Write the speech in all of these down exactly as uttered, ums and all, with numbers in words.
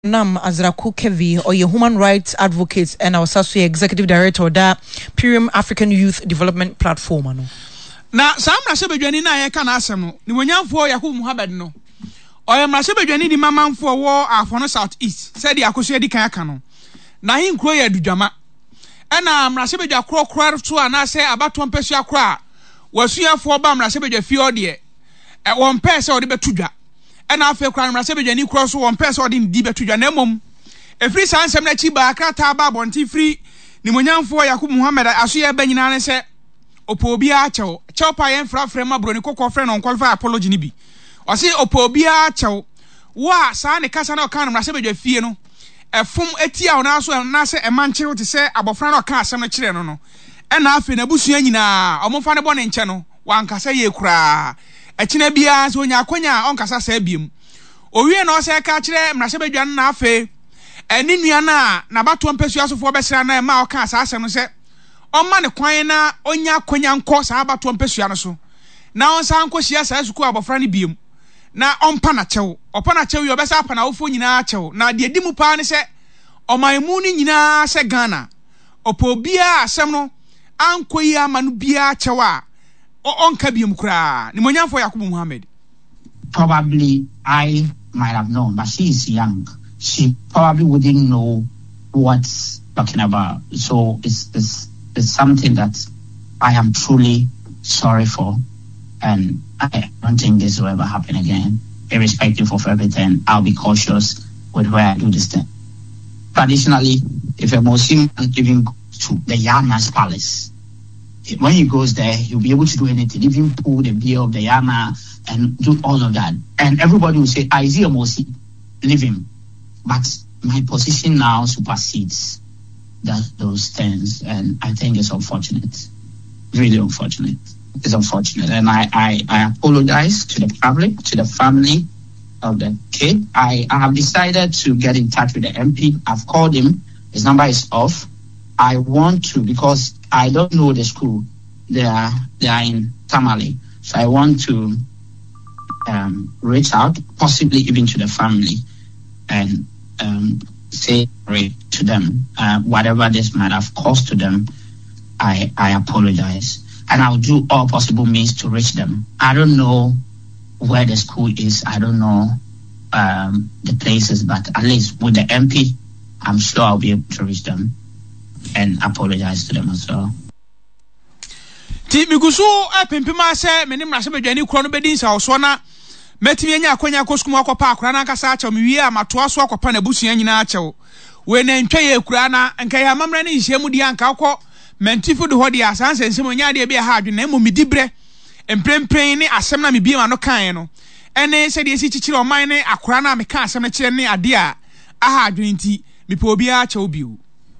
Nam Azraku Kevi or your human rights advocate and our associate executive director da Pirium African Youth Development Platform ano. Na samra sebedwani na ye kana asem no ni wonyamfo Yakub Muhammad no. Oyamra sebedwani di mamanfo wo afono South East said yakoso edi kan aka no. Na hin kro ya dudwama. Ena amra sebedwa kro kro to ana se abato mpesu akra wasuafo ba amra sebedwa fi ode e won pese ode betudwa. Ena afa kra amra sebedwani kro so won pese ode ndi betudwa na mom. Efri sansem na chi ba akrata ba bonti free ni wonyamfo Yakub Muhammad aso ye ba nyina ne se opobia achew chew pa yen fra fra ma broni kokko fra no qualify apology ni bi o se opobia achew wa sa ne kasa na kan mra se bedwa fie no efum etia o na so na se e manche wo te se abofra no kan asem no kire no no e na afi na busua nyina omfa ne bone nche no wan kasa ye kura e kina bia so nya akonya on kasa sa biem o wie na o se ka kire mra se bedwa na afi eni nua na na bato mpesu asofo besra na ma o kan asa asem no se Oma ne kwan na onya kwanya nko saa abato mpesua no so na onsa nko hia saa suku abofra ne biem na ompa na chew opa na chew yo besa apa na ofo nyina chew na de dimu pa ne se omaimu ni nyina se Ghana opo bia asem no anko yi amanu bia chew a onka biem kura ni monyamfo Yakub Muhammad. Probably I might have known, but she is young. She probably wouldn't know what's talking about. So it's it's It's something that I am truly sorry for, and I don't think this will ever happen again. Irrespective of everything, I'll be cautious with where I do this thing. Traditionally, if a Muslim even goes to the Yama's palace, when he goes there, he'll be able to do anything, even pull the beer of the Yama and do all of that. And everybody will say, I see a Muslim, leave him. But my position now supersedes that those things, and I think it's unfortunate, really unfortunate. It's unfortunate, and I, I, I apologize to the public, to the family of the kid. I, I have decided to get in touch with the M P. I've called him. His number is off. I want to, because I don't know the school. They are they are in Tamale, so I want to um, reach out, possibly even to the family, and um, say sorry to them. Uh, whatever this might have caused to them, I I apologize. And I'll do all possible means to reach them. I don't know where the school is. I don't know um, the places, but at least with the M P, I'm sure I'll be able to reach them and apologize to them as well. Ti migusu epempema se menim na se bedwani kro no bedin sa osona metimi anya akwanya koskum akopa akra na nkasa acha me wie amatoa so akopa na busua nyina acha we na ntwa ye kura na nka ya mamra ne nhia mu di anka akọ mentifu de hodi asanse nsem onya de bia ha adwe na momidibre emprempren ne asem na mebiem ano kan no ene se de esi chichire oman ne akra na meka asem na kire ne ade a aha adwe nti mepe obi acha obiu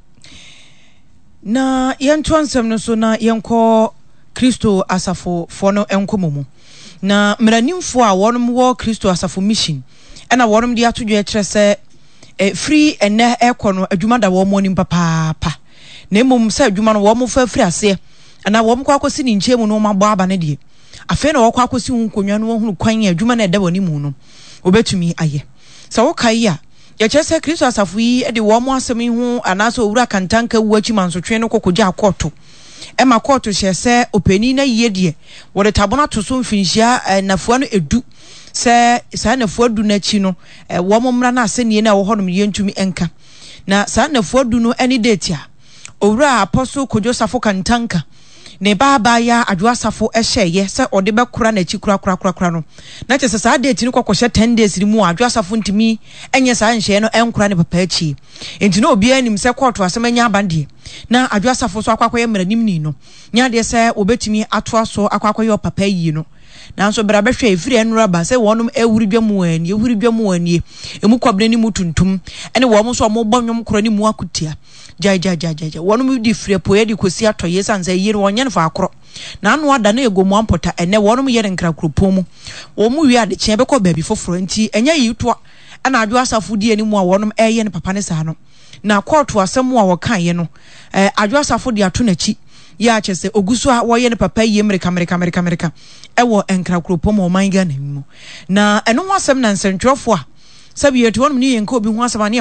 na yento ansem no so na yenko Kristo asafo fo no enkomomu na mranimfo a wonom wo Kristo asafo mission ena wonom de atodwe ekere se e free ene ekono adwuma da wo mo nim papa pa na mum se adwuma no wo mo fa free ase na wo mo kwa akosi ni nchemu no ma aba ne de afa na wo kwa akosi hu konwa no hunu kwan adwuma na eda woni mu no obetumi aye sa wo kai ya ya chese Kristo asafo yi e de wo mo asemi hu anaso owura kantanka wu achi mansotwe no kokoja akoto Emma Koto she se openi na yedie wo de tabona to so mfinhia nafuo no edu se sa nafuo du na chi no wo momra na asenie na wo honom yentumi enka na sa nafuo du no any date a owura apostle Kojosafo Kantanka ne baba ya adwasafo ehye se ode bekura na chi kura kura kura kura no na chese sa date ni kokoshe ten days ni mu adwasafo ntimi enye sa nhye no enkura ne papa achi enti na obi anim se koto asemanya abande na adwasafo so akwakoye mranim ni no nya de se obetumi atoa so akwakoye papa yi no na so bra behwe efiri enura ba se wonum ewuri dwamu ani ewuri dwamu ani emu kwabne ni mutuntum ene wo mo so mo bonnwom kro ni mu akutia jai jai jai jai wonum di free poye di kosi atoye sanze yiri wonye ne fa akro na anu ada na egomu ampota ene wonum yere nkra kropomu wo mu wi ade kye bekọ baabi foforo nti enye yi to ana adwasafo di ani mu a wonum eye ne papa ne sa no na court asem a wokan ye no eh adwasafo di ato na chi ya chese oguso a wo ye ne papa yi America America America America ewo enkra kropomu o man Ghana mu na eno wasem na nsentwofo a sabi yetu wonum ni yenko bi ho asama